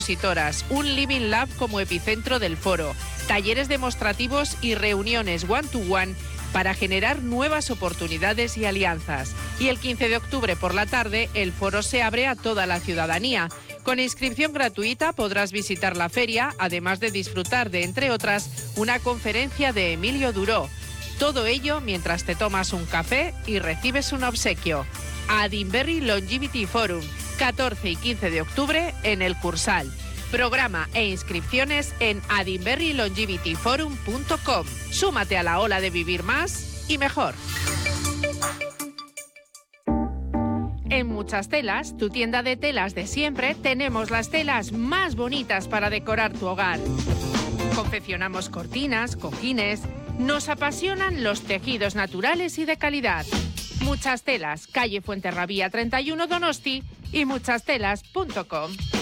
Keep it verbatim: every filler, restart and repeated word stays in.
expositoras, un Living Lab como epicentro del foro, talleres demostrativos y reuniones one-to-one para generar nuevas oportunidades y alianzas. Y el quince de octubre por la tarde, el foro se abre a toda la ciudadanía. Con inscripción gratuita podrás visitar la feria, además de disfrutar de, entre otras, una conferencia de Emilio Duró. Todo ello mientras te tomas un café y recibes un obsequio. Adinberri Longevity Forum, catorce y quince de octubre en el Cursal. Programa e inscripciones en adinberri longevity forum punto com. Súmate a la ola de vivir más y mejor. En Muchas Telas, tu tienda de telas de siempre, tenemos las telas más bonitas para decorar tu hogar. Confeccionamos cortinas, cojines. Nos apasionan los tejidos naturales y de calidad. Muchas Telas, calle Fuenterrabía treinta y uno Donosti y muchas telas punto com.